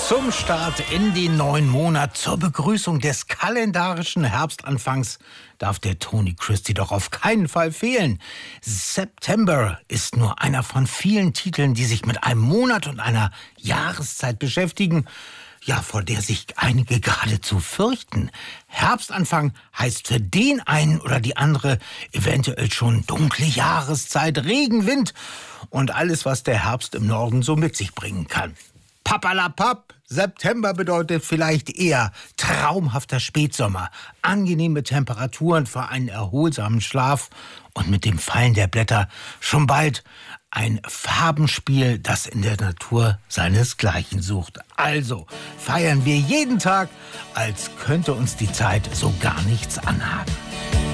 Zum Start in den neuen Monat, zur Begrüßung des kalendarischen Herbstanfangs, darf der Tony Christie doch auf keinen Fall fehlen. September ist nur einer von vielen Titeln, die sich mit einem Monat und einer Jahreszeit beschäftigen, ja, vor der sich einige geradezu fürchten. Herbstanfang heißt für den einen oder die andere eventuell schon dunkle Jahreszeit, Regen, Wind und alles, was der Herbst im Norden so mit sich bringen kann. Papperlapapp, September bedeutet vielleicht eher traumhafter Spätsommer, angenehme Temperaturen für einen erholsamen Schlaf und mit dem Fallen der Blätter schon bald ein Farbenspiel, das in der Natur seinesgleichen sucht. Also feiern wir jeden Tag, als könnte uns die Zeit so gar nichts anhaben.